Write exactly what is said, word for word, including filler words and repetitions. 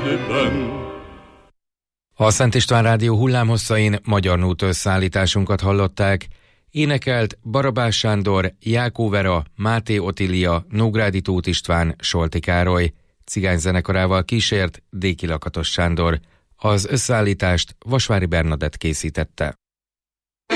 erdőben. A Szent István Rádió hullámhosszain Magyar Nóta összeállításunkat hallották. Énekelt Barabás Sándor, Jákó Vera, Máté Otília, Nógrádi Tóth István, Solti Károly. Cigányzenekarával kísért Déki Lakatos Sándor. Az összeállítást Vasvári Bernadett készítette.